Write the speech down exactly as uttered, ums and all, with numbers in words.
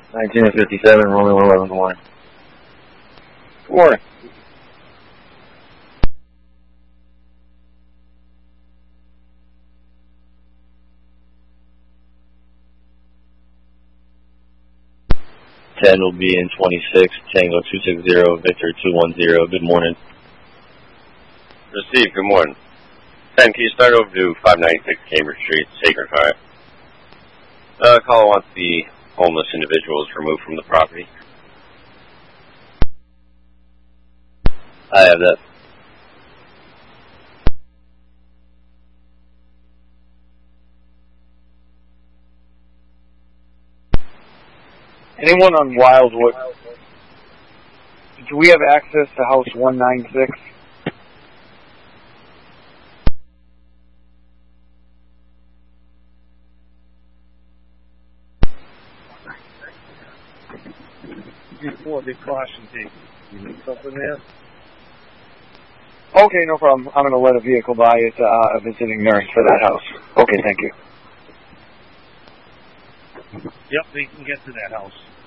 nineteen and fifty-seven, Romeo eleven, good morning. Good morning. ten will be in twenty-six, Tango two six zero, Victor two one zero, good morning. Received, good morning. ten, can you start over to five ninety-six Cambridge Street, Sacred Fire? Uh, caller wants the homeless individuals removed from the property. I have that. Anyone on Wildwood? Do we have access to house one ninety-six? Before the caution tape. You need something there? Okay, no problem. I'm going to let a vehicle by. It's uh, a visiting nurse for that house. Okay, thank you. Yep, they can get to that house.